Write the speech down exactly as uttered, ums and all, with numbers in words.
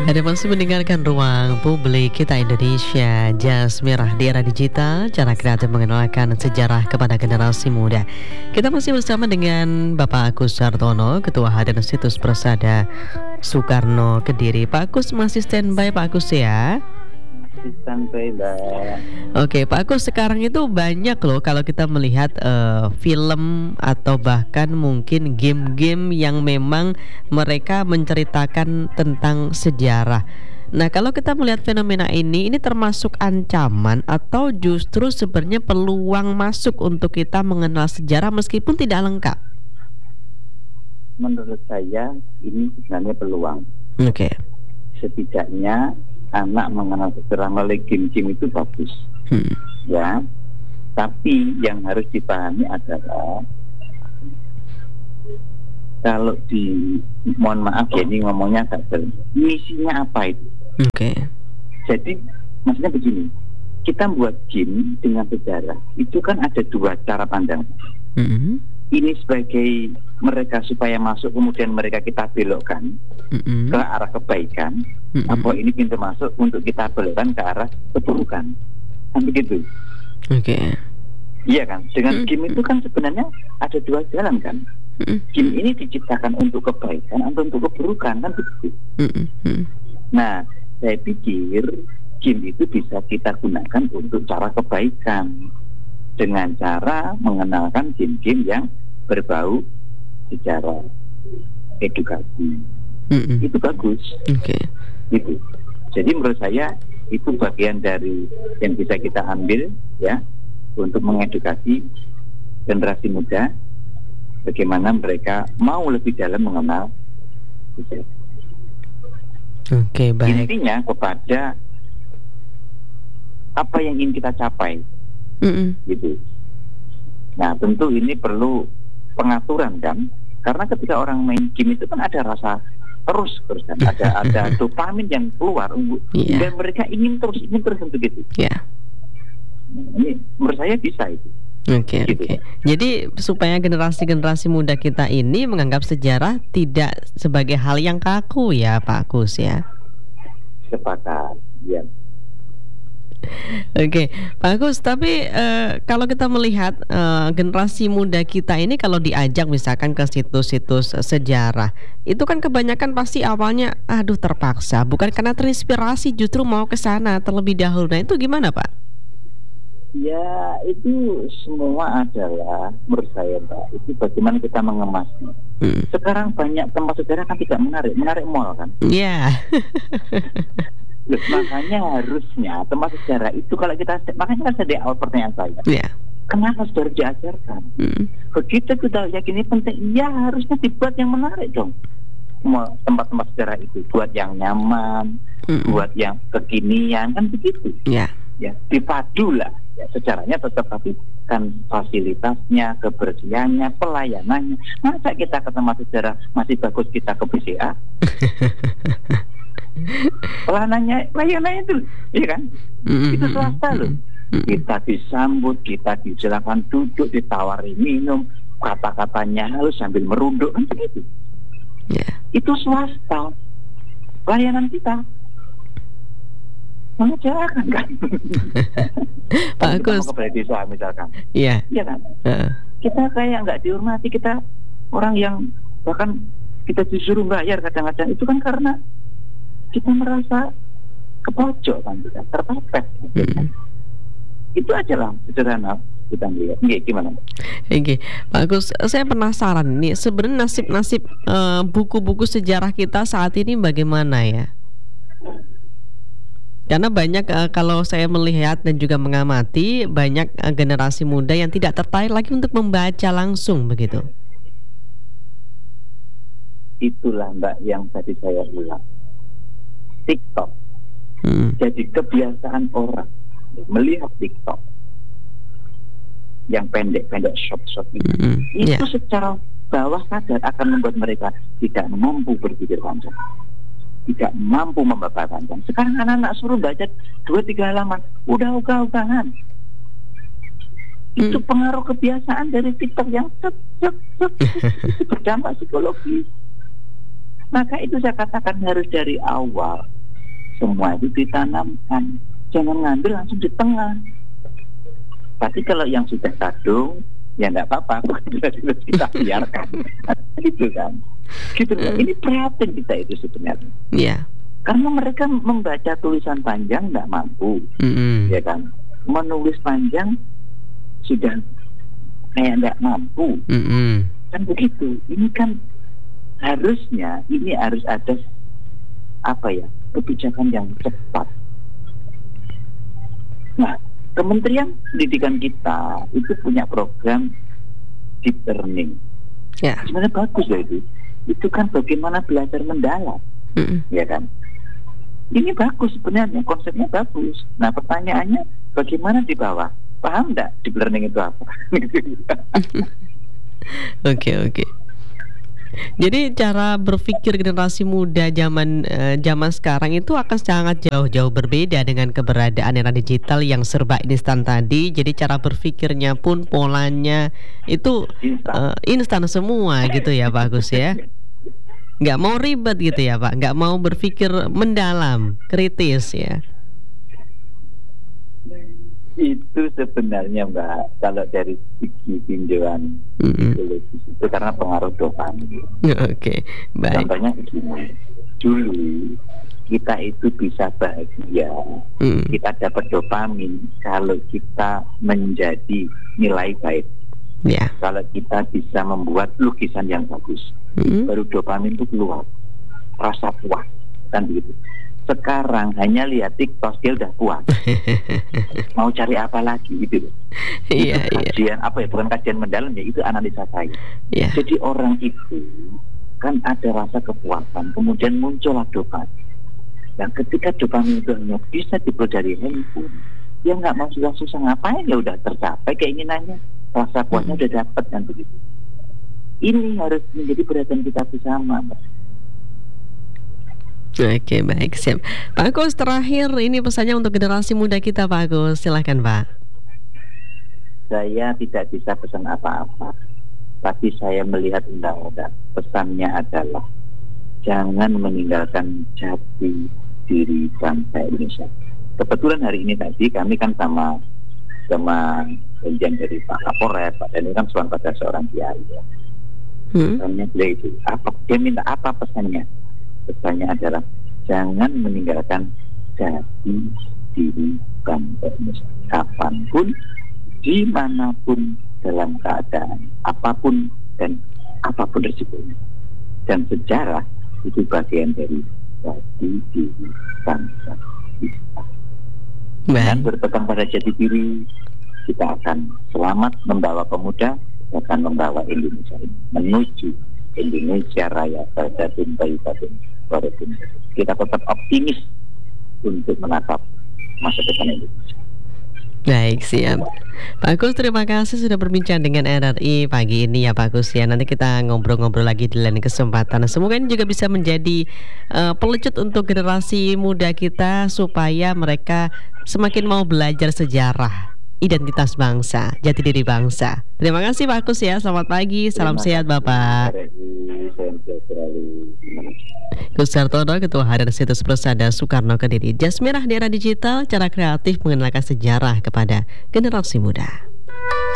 Anda masih mendengarkan Ruang Publik Kita Indonesia, Jas Merah di Era Digital, cara kreatif mengenalkan sejarah kepada generasi muda. Kita masih bersama dengan Bapak Agus Sartono, Ketua Harian Situs Persada Soekarno Kediri. Pak Agus masih standby Pak Agus ya? Standby, Mbak. Oke, Pak Agus, sekarang itu banyak loh kalau kita melihat uh, film atau bahkan mungkin game-game yang memang mereka menceritakan tentang sejarah. Nah, kalau kita melihat fenomena ini, ini termasuk ancaman atau justru sebenarnya peluang masuk untuk kita mengenal sejarah meskipun tidak lengkap? Menurut saya ini sebenarnya peluang. Oke. Setidaknya anak mengenal sejarah melalui game-game itu bagus, hmm. ya. Tapi yang harus dipahami adalah kalau di, mohon maaf ya ini ngomongnya agak sering, misinya apa itu? Oke. Okay. Jadi maksudnya begini, kita buat game dengan sejarah itu kan ada dua cara pandang. Hmm. Ini sebagai mereka supaya masuk, kemudian mereka kita belokkan mm-hmm. ke arah kebaikan, mm-hmm. apa ini pintu masuk untuk kita belokkan ke arah keburukan, kan begitu? Oke. Okay. Iya kan? Dengan mm-hmm. game itu kan sebenarnya ada dua jalan kan? Mm-hmm. Game ini diciptakan untuk kebaikan atau untuk keburukan, kan begitu? Mm-hmm. Nah, saya pikir game itu bisa kita gunakan untuk cara kebaikan, dengan cara mengenalkan game-game yang berbau sejarah edukasi. Mm-hmm. Itu bagus. Oke. Okay. Gitu. Jadi menurut saya itu bagian dari yang bisa kita ambil ya untuk mengedukasi generasi muda bagaimana mereka mau lebih dalam mengenal sejarah. Oke, okay, baik. Intinya kepada apa yang ingin kita capai. Mm-hmm. Gitu. Nah tentu ini perlu pengaturan kan, karena ketika orang main game itu kan ada rasa terus terus kan, ada ada dopamin yang keluar, yeah. dan mereka ingin terus ingin terus begitu. Yeah. Nah, ini menurut saya bisa itu. Oke okay, gitu. Oke. Okay. Jadi supaya generasi-generasi muda kita ini menganggap sejarah tidak sebagai hal yang kaku ya Pak Agus ya. Sepakat. Ya. Oke, Pak Agus, tapi uh, kalau kita melihat uh, generasi muda kita ini kalau diajak misalkan ke situs-situs sejarah, itu kan kebanyakan pasti awalnya aduh terpaksa, bukan karena terinspirasi, justru mau ke sana terlebih dahulu. Nah, itu gimana, Pak? Ya, itu semua adalah menurut saya, Mbak, itu bagaimana kita mengemasnya. Hmm. Sekarang banyak tempat sejarah kan tidak menarik, menarik mall kan? Iya. Yeah. Loh, makanya harusnya tempat sejarah itu kalau kita, makanya kan saya awal pertanyaan saya, yeah. kenapa harus diajarkan? Mm. Begitu kita yakin ini penting, ya harusnya dibuat yang menarik dong. Tempat-tempat sejarah itu buat yang nyaman, mm. buat yang kekinian, kan begitu. Yeah. Ya, dipadu lah. Ya, sejarahnya tetap, tapi kan fasilitasnya, kebersihannya, pelayanannya. Masa kita ke tempat sejarah masih bagus kita ke B C A? Pelayanannya, pelayanannya itu, iya kan? Mm-hmm. Itu swasta loh. Mm-hmm. Kita disambut, kita disilakan duduk, ditawari minum, kata-katanya halus sambil merunduk, kan begitu. Yeah. Itu swasta. Pelayanan kita mengajarkan kan? Pak Agus. Kita mau ke desa misalkan. Iya. Iya kan? Uh. Kita kayak nggak dihormati, kita orang yang bahkan kita disuruh bayar kadang-kadang itu kan karena kita merasa kepojok kan, kita terpepet. Hmm. Itu aja lah sederhana kita lihat. Oke, gimana? Oke, Pak Agus, saya penasaran nih sebenarnya nasib-nasib uh, buku-buku sejarah kita saat ini bagaimana ya? Karena banyak uh, kalau saya melihat dan juga mengamati banyak uh, generasi muda yang tidak tertarik lagi untuk membaca langsung begitu. Itulah Mbak yang tadi saya bilang. TikTok hmm. jadi kebiasaan orang melihat TikTok yang pendek-pendek short-short itu, hmm. itu yeah. secara bawah sadar akan membuat mereka tidak mampu berpikir panjang, tidak mampu membaca panjang. Sekarang anak-anak suruh baca dua tiga halaman udah ogah-ogahan. Hmm. Itu pengaruh kebiasaan dari TikTok yang set, set, set, itu berdampak psikologis. Maka itu saya katakan harus dari awal semua itu ditanamkan. Jangan ngambil langsung di tengah. Tapi kalau yang sudah kadung, ya nggak apa-apa, kita biarkan. Gitu kan. Gitu kan. Ini prihatin kita itu sebenarnya. Iya. Yeah. Karena mereka membaca tulisan panjang nggak mampu, mm-hmm. ya kan. Menulis panjang sudah kayak nggak mampu, mm-hmm. kan begitu. Ini kan harusnya ini harus ada apa ya, kebijakan yang cepat. Nah, Kementerian Pendidikan kita itu punya program deep learning. Ya. Sebenarnya bagus loh itu. Itu kan bagaimana belajar mendalam, mm-hmm. ya kan. Ini bagus sebenarnya, konsepnya bagus. Nah pertanyaannya bagaimana di bawah? Paham nggak deep learning itu apa? Oke oke. Jadi cara berpikir generasi muda zaman uh, zaman sekarang itu akan sangat jauh-jauh berbeda dengan keberadaan era digital yang serba instan tadi. Jadi cara berpikirnya pun polanya itu uh, instan semua gitu ya Pak Agus ya. Nggak mau ribet gitu ya Pak, nggak mau berpikir mendalam, kritis ya. Itu sebenarnya Mbak, kalau dari segi tinjauan mm-hmm. itu karena pengaruh dopamin. Oke, okay, baik. Contohnya begini, dulu kita itu bisa bahagia, mm. kita dapat dopamin kalau kita menjadi nilai baik. Yeah. Kalau kita bisa membuat lukisan yang bagus, mm-hmm. baru dopamin itu keluar, rasa puas, kan begitu. Sekarang hanya lihat TikTok dia udah puas. Mau cari apa lagi gitu. Iya, itu kajian iya. apa ya? Bukan kajian mendalam ya, itu analisa saya. Yeah. Jadi orang itu kan ada rasa kepuasan, kemudian muncullah dopamin. Dan ketika dopamin itu hanya bisa diperoleh dari handphone, dia nggak mau susah-susah ngapain, ya udah tercapai keinginannya, rasa puasnya hmm. udah dapat kan begitu. Ini harus menjadi perhatian kita bersama, Mbak. Oke, baik, siap. Pak Agus, terakhir ini pesannya untuk generasi muda kita, Pak Agus. Silakan, Pak. Saya tidak bisa pesan apa-apa, tapi saya melihat undang-undang. Pesannya adalah jangan meninggalkan jati diri bangsa Indonesia. Kebetulan hari ini tadi kami kan sama sama janjian dari Pak Kapolres, Pak Daniel kan suan pada seorang kiai. Hmm. Pesannya beliau itu apa? Dia minta apa pesannya? Pesannya adalah jangan meninggalkan jati diri bangsa Indonesia. Kapanpun, dimanapun, dalam keadaan apapun dan apapun resikonya. Dan sejarah itu bagian dari jati diri bangsa kita. Dan berpegang pada jati diri, kita akan selamat membawa pemuda, akan membawa Indonesia ini menuju Indonesia Raya Bajadun Bayibatun. Kita tetap optimis untuk menatap masa depan Indonesia. Baik, siap. Pak Agus, terima kasih sudah berbincang dengan R R I pagi ini ya Pak Agus ya. Nanti kita ngobrol-ngobrol lagi di lain kesempatan. Semoga ini juga bisa menjadi uh, pelecut untuk generasi muda kita supaya mereka semakin mau belajar sejarah, identitas bangsa, jati diri bangsa. Terima kasih Pak Agus ya. Selamat pagi, salam sehat Bapak. Gus Sartono, Ketua Harian Situs Persada Soekarno Kediri. Jas Merah di Era Digital, cara kreatif mengenalkan sejarah kepada generasi muda.